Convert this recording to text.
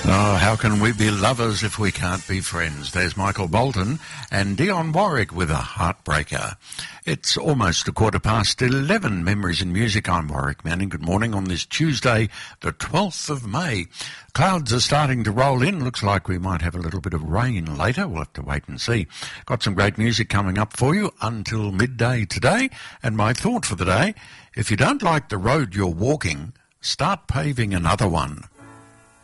Oh, how can we be lovers if we can't be friends? There's Michael Bolton and Dionne Warwick with a heartbreaker. It's almost 11:15. Memories and Music. I'm Warwick Manning. Good morning on this Tuesday, the 12th of May. Clouds are starting to roll in. Looks like we might have a little bit of rain later. We'll have to wait and see. Got some great music coming up for you until midday today. And my thought for the day, if you don't like the road you're walking, start paving another one.